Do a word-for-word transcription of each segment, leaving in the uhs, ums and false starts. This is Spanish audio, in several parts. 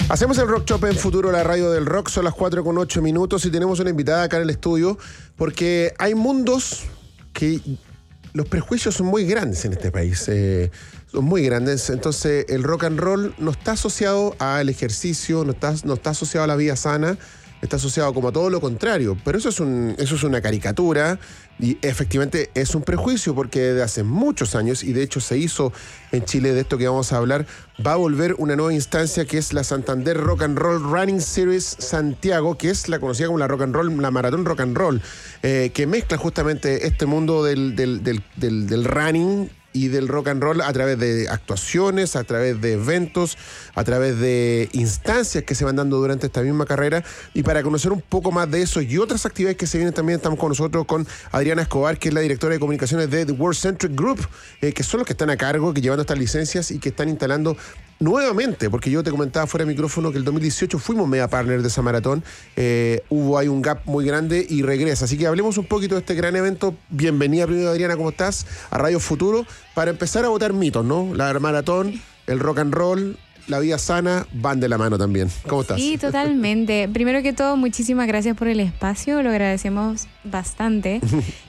Hacemos el Rock Shop en Futuro, la radio del rock. Son las cuatro con ocho minutos y tenemos una invitada acá en el estudio porque hay mundos que los prejuicios son muy grandes en este país. Eh, son muy grandes. Entonces el rock and roll no está asociado al ejercicio, no está, no está asociado a la vida sana, está asociado como a todo lo contrario. Pero eso es, un, eso es una caricatura y efectivamente es un prejuicio porque de hace muchos años, y de hecho se hizo en Chile, de esto que vamos a hablar, va a volver una nueva instancia que es la Santander Rock and Roll Running Series Santiago, que es la conocida como la Rock and Roll, la Maratón Rock and Roll, eh, que mezcla justamente este mundo del, del, del, del, del running y del rock and roll a través de actuaciones, a través de eventos, a través de instancias que se van dando durante esta misma carrera. Y para conocer un poco más de eso y otras actividades que se vienen también, estamos con nosotros con Adriana Escobar, que es la directora de comunicaciones de The World Centric Group, eh, que son los que están a cargo, que llevan estas licencias y que están instalando nuevamente, porque yo te comentaba fuera de micrófono que el dos mil dieciocho fuimos media partner de esa maratón, eh, hubo ahí un gap muy grande y regresa. Así que hablemos un poquito de este gran evento. Bienvenida primero, Adriana, ¿cómo estás? A Radio Futuro, para empezar a botar mitos, ¿no? La maratón, el rock and roll, la vida sana van de la mano también. ¿Cómo estás? Sí, totalmente. Primero que todo, muchísimas gracias por el espacio, lo agradecemos bastante.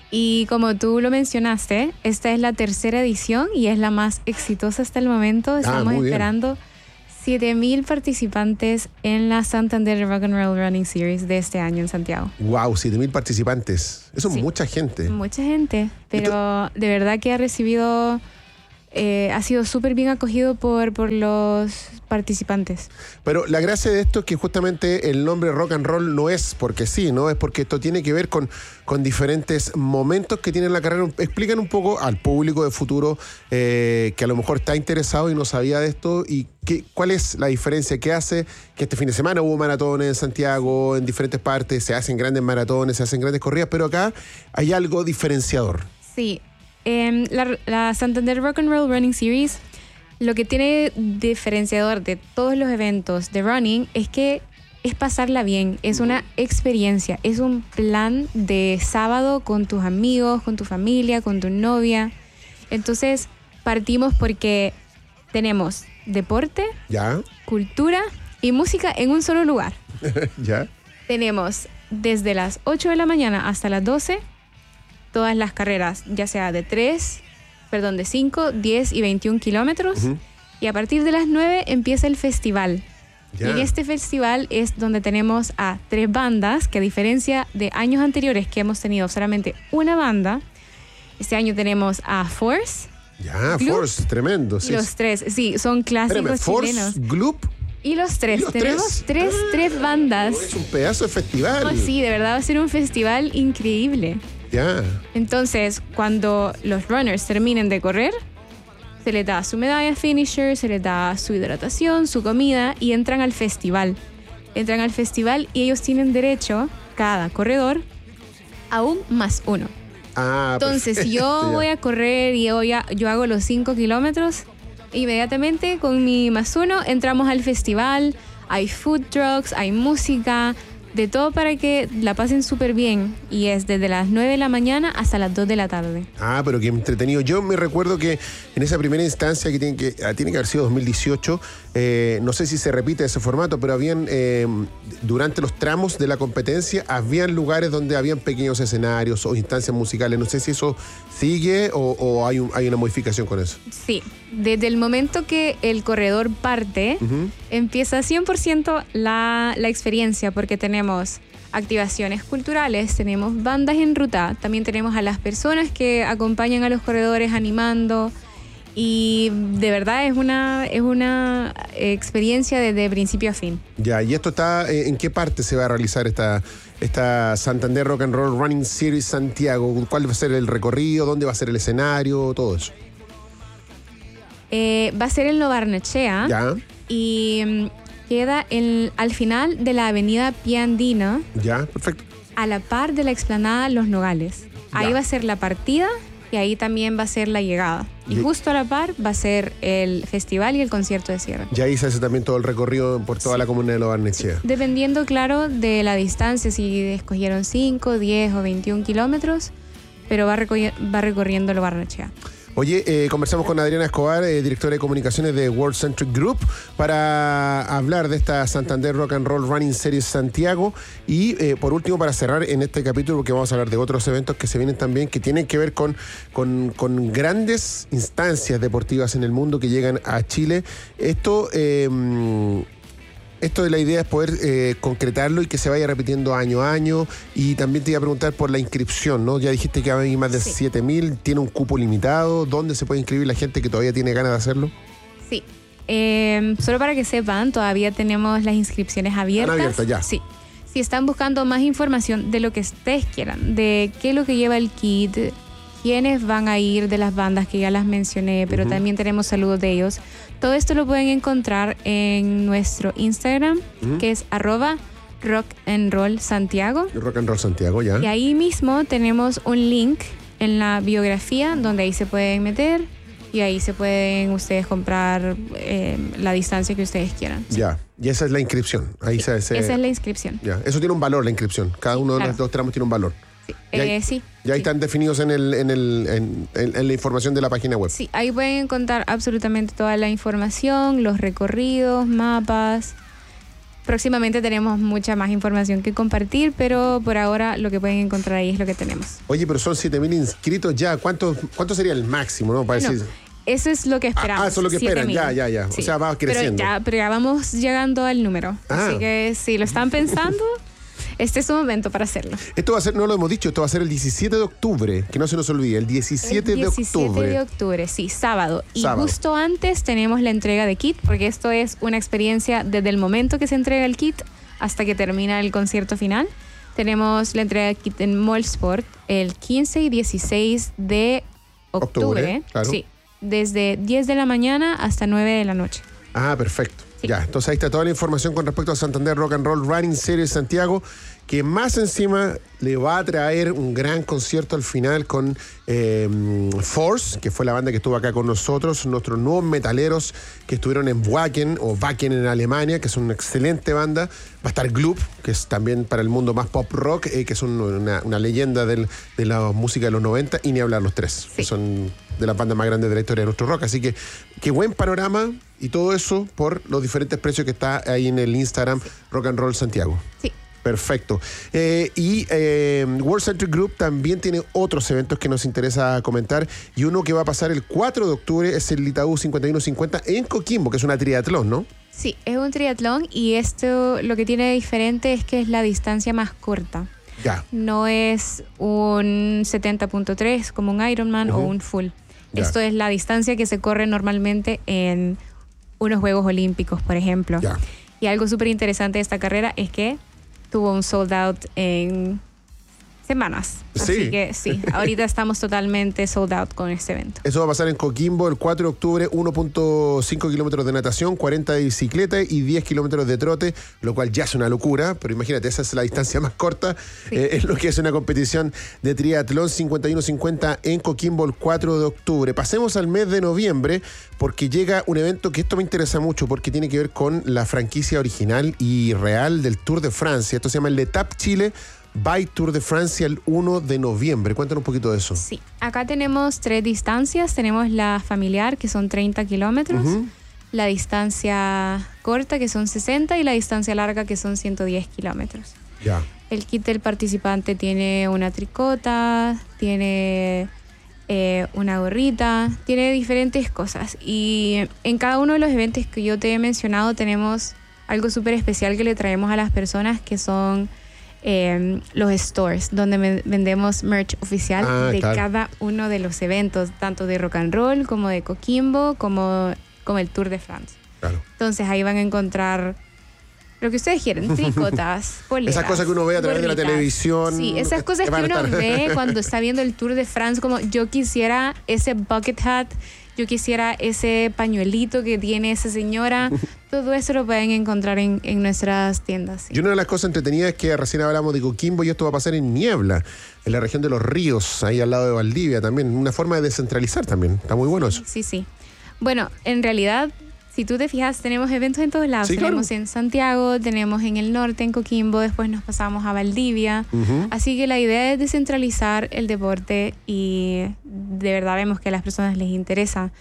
Y como tú lo mencionaste, esta es la tercera edición y es la más exitosa hasta el momento. Estamos ah, esperando siete mil participantes en la Santander Rock and Roll Running Series de este año en Santiago. Wow, siete mil participantes. Eso es sí, mucha gente. Mucha gente, pero Esto... de verdad que ha recibido... Eh, ha sido súper bien acogido por, por los participantes. Pero la gracia de esto es que justamente el nombre rock and roll no es porque sí, ¿no? Es porque esto tiene que ver con, con diferentes momentos que tiene la carrera. Explican un poco al público de Futuro eh, que a lo mejor está interesado y no sabía de esto y qué, cuál es la diferencia que hace que este fin de semana hubo maratones en Santiago, en diferentes partes, se hacen grandes maratones, se hacen grandes corridas, pero acá hay algo diferenciador. Sí. Eh, la, la Santander Rock and Roll Running Series, lo que tiene diferenciador de todos los eventos de running es que es pasarla bien, es una experiencia, es un plan de sábado con tus amigos, con tu familia, con tu novia. Entonces partimos porque tenemos deporte, ¿ya? Cultura y música en un solo lugar. ¿Ya? Tenemos desde las ocho de la mañana hasta las doce todas las carreras, ya sea de tres, perdón, de cinco, diez y veintiún kilómetros. Uh-huh. Y a partir de las nueve empieza el festival. Yeah. Y en este festival es donde tenemos a tres bandas, que a diferencia de años anteriores que hemos tenido solamente una banda, este año tenemos a Force. Ya, yeah, Force, tremendo. Sí. Y los tres, sí, son clásicos Espérame, chilenos. Force, Gloop. Y los tres, ¿Y los tenemos tres, tres, ah, tres bandas. Es un pedazo de festival. Oh, sí, de verdad va a ser un festival increíble. Ya. Entonces, cuando los runners terminen de correr, se les da su medalla finisher, se les da su hidratación, su comida y entran al festival. Entran al festival y ellos tienen derecho, cada corredor, a un más uno. Ah, Entonces, perfecto, si yo ya. voy a correr y yo, ya, yo hago los cinco kilómetros, inmediatamente con mi más uno entramos al festival, hay food trucks, hay música, de todo para que la pasen súper bien. Y es desde las nueve de la mañana hasta las dos de la tarde. Ah, pero qué entretenido. Yo me recuerdo que en esa primera instancia, que tiene que, tiene que haber sido dos mil dieciocho, eh, no sé si se repite ese formato, pero habían, eh, durante los tramos de la competencia, habían lugares donde habían pequeños escenarios o instancias musicales. No sé si eso sigue o, o hay, un, hay una modificación con eso. Sí, desde el momento que el corredor parte, uh-huh. empieza cien por ciento la, la experiencia, porque tenemos Tenemos activaciones culturales, tenemos bandas en ruta, también tenemos a las personas que acompañan a los corredores animando y de verdad es una, es una experiencia desde principio a fin. Ya, ¿y esto está en qué parte se va a realizar esta, esta Santander Rock and Roll Running Series Santiago? ¿Cuál va a ser el recorrido? ¿Dónde va a ser el escenario? Todo eso. Eh, va a ser en Lo Barnechea. Ya. Y queda el, al final de la avenida Pía Andina. Ya, perfecto. A la par de la explanada Los Nogales. Ahí ya. va a ser la partida y ahí también va a ser la llegada. Y, y justo a la par va a ser el festival y el concierto de cierre. Y ahí se hace también todo el recorrido por toda sí. la comuna de Lo Barnechea. Sí. Dependiendo, claro, de la distancia, si escogieron cinco, diez o veintiún kilómetros, pero va, recorri- va recorriendo Lo Barnechea. Oye, eh, conversamos con Adriana Escobar, eh, directora de comunicaciones de World Centric Group, para hablar de esta Santander Rock and Roll Running Series Santiago. Y eh, por último, para cerrar en este capítulo, porque vamos a hablar de otros eventos que se vienen también, que tienen que ver con, con, con grandes instancias deportivas en el mundo que llegan a Chile. Esto... Eh, Esto de la idea es poder eh, concretarlo y que se vaya repitiendo año a año. Y también te iba a preguntar por la inscripción, ¿no? Ya dijiste que hay más de sí. siete mil, tiene un cupo limitado. ¿Dónde se puede inscribir la gente que todavía tiene ganas de hacerlo? Sí. Eh, solo para que sepan, todavía tenemos las inscripciones abiertas. ¿Están abiertas ya? Sí. Si están buscando más información de lo que ustedes quieran, de qué es lo que lleva el kit, quiénes van a ir de las bandas que ya las mencioné, pero uh-huh. también tenemos saludos de ellos. Todo esto lo pueden encontrar en nuestro Instagram, uh-huh. que es arroba Rock and Roll Santiago. Rock and Roll Santiago, ya. Y ahí mismo tenemos un link en la biografía donde ahí se pueden meter y ahí se pueden ustedes comprar eh, la distancia que ustedes quieran. Ya, y esa es la inscripción. Ahí sí, se, se... Esa es la inscripción. Ya, eso tiene un valor, la inscripción. Cada uno claro. de los dos tramos tiene un valor. Sí, ahí, eh, sí. Ya ahí sí. están definidos en, el, en, el, en, en, en la información de la página web. Sí, ahí pueden encontrar absolutamente toda la información, los recorridos, mapas. Próximamente tenemos mucha más información que compartir, pero por ahora lo que pueden encontrar ahí es lo que tenemos. Oye, pero son siete mil inscritos ya. ¿Cuánto, ¿Cuánto sería el máximo, no? Para bueno, decir... Eso es lo que esperamos. Ah, eso es lo que esperan, ya, ya, ya. Sí. O sea, va creciendo. Pero ya, pero ya vamos llegando al número. Ah. Así que si lo están pensando... Este es su momento para hacerlo. Esto va a ser, no lo hemos dicho, esto va a ser el diecisiete de octubre, que no se nos olvide, el diecisiete, el diecisiete de octubre. de octubre, sí, sábado. Y sábado. Justo antes tenemos la entrega de kit, porque esto es una experiencia desde el momento que se entrega el kit hasta que termina el concierto final. Tenemos la entrega de kit en Mallsport el quince y dieciséis de octubre. octubre claro. Sí, desde diez de la mañana hasta nueve de la noche. Ah, perfecto. Sí. Ya, entonces ahí está toda la información con respecto a Santander Rock and Roll Running Series Santiago, que más encima le va a traer un gran concierto al final con eh, Force, que fue la banda que estuvo acá con nosotros, nuestros nuevos metaleros que estuvieron en Wacken o Wacken en Alemania, que es una excelente banda. Va a estar Gloop, que es también para el mundo más pop rock, eh, que es un, una, una leyenda del, de la música de los noventa, y ni hablar los tres, sí. que son de las bandas más grandes de la historia de nuestro rock. Así que qué buen panorama, y todo eso por los diferentes precios que está ahí en el Instagram Rock and Roll Santiago. Sí. Perfecto. Eh, y eh, World Centric Group también tiene otros eventos que nos interesa comentar, y uno que va a pasar el cuatro de octubre es el Itaú cincuenta y uno cincuenta en Coquimbo, que es una triatlón, ¿no? Sí, es un triatlón, y esto lo que tiene de diferente es que es la distancia más corta. Ya. No es un setenta punto tres como un Ironman uh-huh. o un full. Ya. Esto es la distancia que se corre normalmente en unos Juegos Olímpicos, por ejemplo. Ya. Y algo súper interesante de esta carrera es que tuvo un sold out en semanas. Sí. Así que sí, ahorita estamos totalmente sold out con este evento. Eso va a pasar en Coquimbo el cuatro de octubre, uno punto cinco kilómetros de natación, cuarenta de bicicleta y diez kilómetros de trote, lo cual ya es una locura, pero imagínate, esa es la distancia más corta, sí. eh, es lo que es una competición de triatlón. Cincuenta y uno cincuenta en Coquimbo el cuatro de octubre. Pasemos al mes de noviembre, porque llega un evento que esto me interesa mucho, porque tiene que ver con la franquicia original y real del Tour de Francia. Esto se llama el L'Etape Chile by Tour de Francia el uno de noviembre. Cuéntanos un poquito de eso. Sí, acá tenemos tres distancias. Tenemos la familiar, que son treinta kilómetros, uh-huh. la distancia corta, que son sesenta, y la distancia larga, que son ciento diez kilómetros. Ya. El kit del participante tiene una tricota, tiene eh, una gorrita, tiene diferentes cosas. Y en cada uno de los eventos que yo te he mencionado tenemos algo súper especial que le traemos a las personas, que son Eh, los stores, donde me, vendemos merch oficial ah, de claro. cada uno de los eventos, tanto de rock and roll como de Coquimbo, como, como el Tour de France. Claro. Entonces ahí van a encontrar lo que ustedes quieren, tricotas, poleras, esas cosas que uno ve a través gorritas. De la televisión. Sí, esas cosas que uno ve cuando está viendo el Tour de France, como yo quisiera ese bucket hat, yo quisiera ese pañuelito que tiene esa señora. Todo eso lo pueden encontrar en, en nuestras tiendas. Sí. Y una de las cosas entretenidas es que recién hablamos de Coquimbo, y esto va a pasar en Niebla, en la región de los ríos, ahí al lado de Valdivia también. Una forma de descentralizar también. Está muy bueno eso. Sí, sí. Bueno, en realidad Si tú te fijas, tenemos eventos en todos lados. Sí, tenemos claro. en Santiago, tenemos en el norte, en Coquimbo, después nos pasamos a Valdivia. Uh-huh. Así que la idea es descentralizar el deporte y de verdad vemos que a las personas les interesa.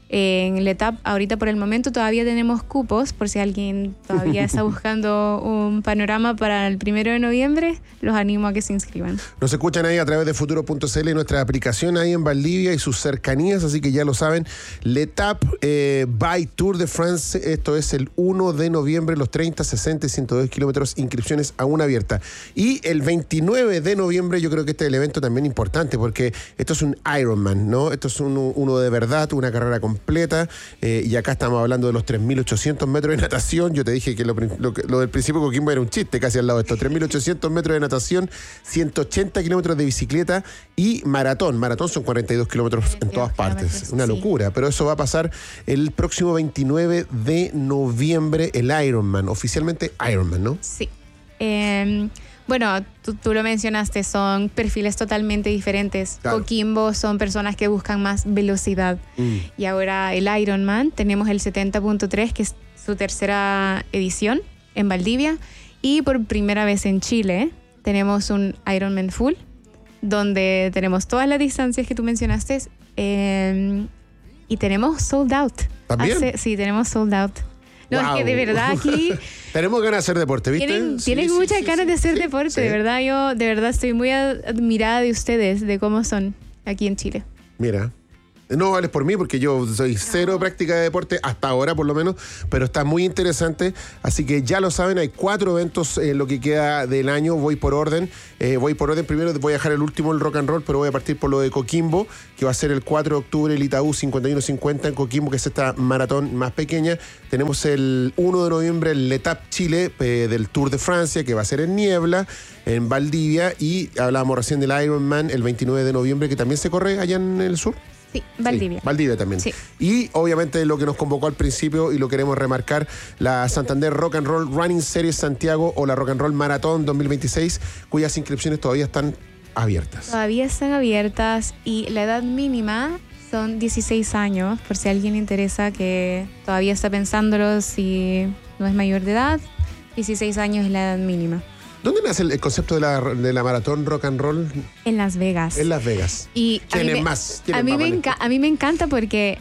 En el etapa, ahorita por el momento todavía tenemos cupos, por si alguien todavía está buscando un panorama para el primero de noviembre, los animo a que se inscriban. Nos escuchan ahí a través de futuro punto c l, nuestra aplicación ahí en Valdivia y sus cercanías, así que ya lo saben. L'Etape eh, by Tour de France, esto es el uno de noviembre, los treinta, sesenta y ciento dos kilómetros, inscripciones aún abiertas. Y el veintinueve de noviembre, yo creo que este es el evento también importante, porque esto es un Ironman, ¿no? Esto es uno, uno de verdad, una carrera completa. completa, eh, y acá estamos hablando de los tres mil ochocientos metros de natación. Yo te dije que lo, lo, lo del principio de Coquimbo era un chiste casi al lado de esto. tres mil ochocientos metros de natación, ciento ochenta kilómetros de bicicleta y maratón. Maratón son cuarenta y dos kilómetros en todas partes. Una locura, sí. Pero eso va a pasar el próximo veintinueve de noviembre, el Ironman, oficialmente Ironman, ¿no? Sí. Eh, Bueno, tú, tú lo mencionaste, son perfiles totalmente diferentes. Claro. Coquimbo son personas que buscan más velocidad. Mm. Y ahora el Ironman, tenemos el setenta punto tres, que es su tercera edición en Valdivia. Y por primera vez en Chile tenemos un Ironman Full, donde tenemos todas las distancias que tú mencionaste. Eh, y tenemos sold out. ¿También? Hace, sí, tenemos sold out. No, wow. Es que de verdad aquí... Tenemos ganas de hacer deporte, ¿viste? Tienen, sí, tienen sí, muchas sí, ganas sí, de hacer sí, deporte, sí. de verdad. Yo de verdad estoy muy admirada de ustedes, de cómo son aquí en Chile. Mira. No vales por mí porque yo soy cero no. práctica de deporte, hasta ahora por lo menos, pero está muy interesante, así que ya lo saben, hay cuatro eventos en lo que queda del año, voy por orden, eh, voy por orden, primero voy a dejar el último, el rock and roll, pero voy a partir por lo de Coquimbo, que va a ser el cuatro de octubre, el Itaú cincuenta y uno cincuenta en Coquimbo, que es esta maratón más pequeña. Tenemos el uno de noviembre el L'Etape Chile eh, del Tour de Francia, que va a ser en niebla, en Valdivia, y hablábamos recién del Ironman el veintinueve de noviembre, que también se corre allá en el sur. Sí, Valdivia. Sí, Valdivia también. Sí. Y obviamente lo que nos convocó al principio y lo queremos remarcar, la Santander Rock and Roll Running Series Santiago o la Rock and Roll Maratón dos mil veintiséis, cuyas inscripciones todavía están abiertas. Todavía están abiertas y la edad mínima son dieciséis años, por si a alguien le interesa que todavía está pensándolo si no es mayor de edad, dieciséis años es la edad mínima. ¿Dónde nace el, el concepto de la, de la maratón rock and roll? En Las Vegas. En Las Vegas. Y ¿Quién es me, más? ¿Quién a, es mí más me enca- a mí me encanta porque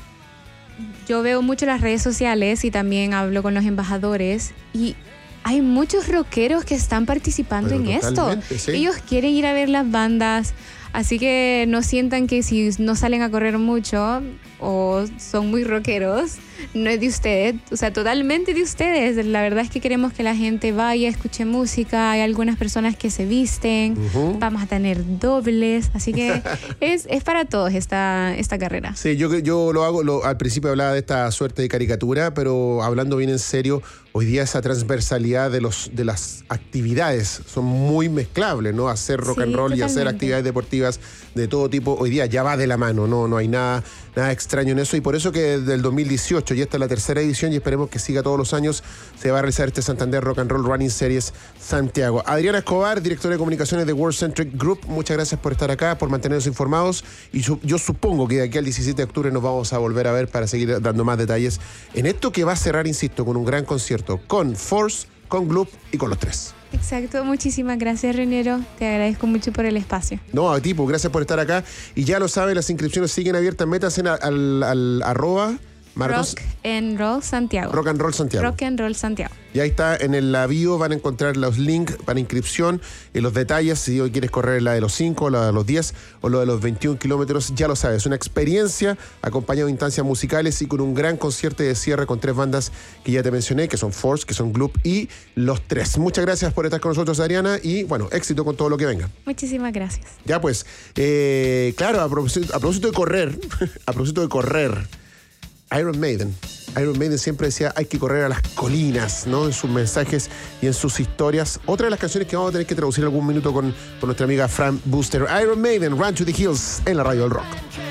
yo veo mucho las redes sociales y también hablo con los embajadores y hay muchos rockeros que están participando Pero en esto. Sí. Ellos quieren ir a ver las bandas, así que no sientan que si no salen a correr mucho o son muy rockeros, no es de ustedes, o sea, totalmente de ustedes. La verdad es que queremos que la gente vaya, escuche música, hay algunas personas que se visten, uh-huh. Vamos a tener dobles, así que es, es para todos esta, esta carrera. Sí, yo, yo lo hago, lo, al principio hablaba de esta suerte de caricatura, pero hablando bien en serio, hoy día esa transversalidad de, los, de las actividades son muy mezclables, ¿no? Hacer rock sí, and roll totalmente. Y hacer actividades deportivas de todo tipo, hoy día ya va de la mano, no, no hay nada, nada extraño en eso, y por eso que desde el dos mil dieciocho, y esta es la tercera edición y esperemos que siga todos los años, se va a realizar este Santander Rock and Roll Running Series Santiago. Adriana Escobar, directora de comunicaciones de World Centric Group, muchas gracias por estar acá, por mantenernos informados, y yo, yo supongo que de aquí al diecisiete de octubre nos vamos a volver a ver para seguir dando más detalles en esto que va a cerrar, insisto, con un gran concierto, con Force, con Gloop y con los tres. Exacto, muchísimas gracias, Reniero. Te agradezco mucho por el espacio. No, a ti, pues, gracias por estar acá. Y ya lo saben, las inscripciones siguen abiertas. Métanse al, al, al arroba Maratón, Rock and Roll Santiago. Rock and Roll Santiago. Rock and Roll Santiago. Y ahí está, en el bio van a encontrar los links para inscripción y los detalles. Si hoy quieres correr la de los cinco, la de los diez o lo de los veintiún kilómetros, ya lo sabes. Una experiencia acompañada de instancias musicales y con un gran concierto de cierre con tres bandas que ya te mencioné, que son Force, que son Gloop y los tres. Muchas gracias por estar con nosotros, Adriana, y bueno, éxito con todo lo que venga. Muchísimas gracias. Ya pues, eh, claro, a propósito, a propósito de correr, a propósito de correr, Iron Maiden. Iron Maiden siempre decía hay que correr a las colinas, ¿no? En sus mensajes y en sus historias. Otra de las canciones que vamos a tener que traducir algún minuto con, con nuestra amiga Fran Booster. Iron Maiden, Run to the Hills, en la radio del rock.